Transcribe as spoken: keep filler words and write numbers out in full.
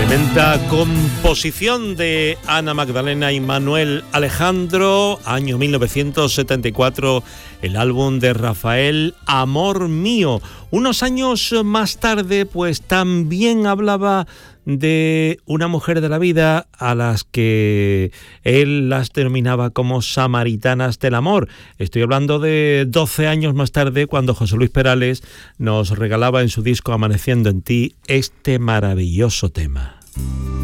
Tremenda composición de Ana Magdalena y Manuel Alejandro, año mil novecientos setenta y cuatro, el álbum de Rafael, Amor Mío. Unos años más tarde, pues también hablaba de una mujer de la vida a las que él las denominaba como samaritanas del amor. Estoy hablando de doce años más tarde, cuando José Luis Perales nos regalaba en su disco Amaneciendo en ti este maravilloso tema.